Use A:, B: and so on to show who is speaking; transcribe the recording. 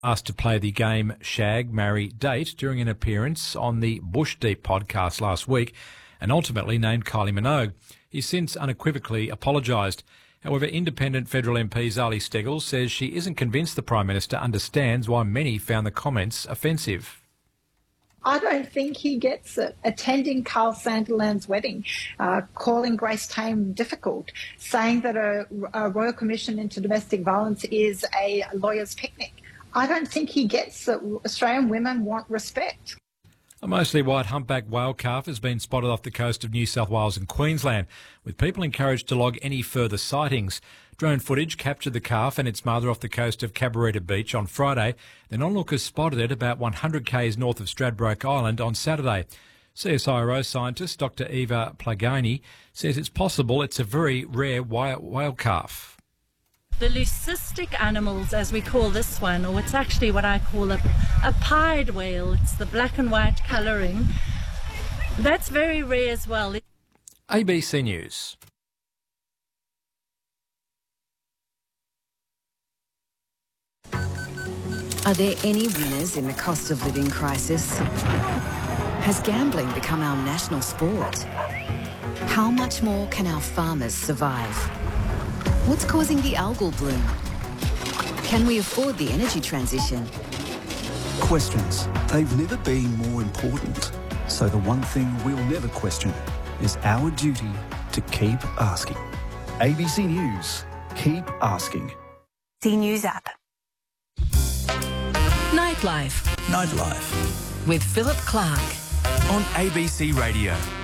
A: Asked to play the game Shag, Marry, Date during an appearance on the Bush Deep podcast last week and ultimately named Kylie Minogue. He's since unequivocally apologised. However, independent federal MP Zali Steggall says she isn't convinced the Prime Minister understands why many found the comments offensive.
B: I don't think he gets it. Attending Carl Sanderland's wedding, calling Grace Tame difficult, saying that a Royal Commission into Domestic Violence is a lawyer's picnic. I don't think he gets that Australian women want respect.
A: A mostly white humpback whale calf has been spotted off the coast of New South Wales and Queensland, with people encouraged to log any further sightings. Drone footage captured the calf and its mother off the coast of Cabarita Beach on Friday. Then onlookers spotted it about 100 k's north of Stradbroke Island on Saturday. CSIRO scientist Dr Eva Plagani says it's possible it's a very rare whale calf.
C: The leucistic animals, as we call this one, or it's actually what I call a pied whale. It's the black and white colouring. That's very rare as well.
A: ABC News.
D: Are there any winners in the cost of living crisis? Has gambling become our national sport? How much more can our farmers survive? What's causing the algal bloom? Can we afford the energy transition?
E: Questions. They've never been more important. So the one thing we'll never question is our duty to keep asking. ABC News. Keep asking.
F: ABC News app.
G: Nightlife.
H: Nightlife.
G: With Philip Clark.
H: On ABC Radio.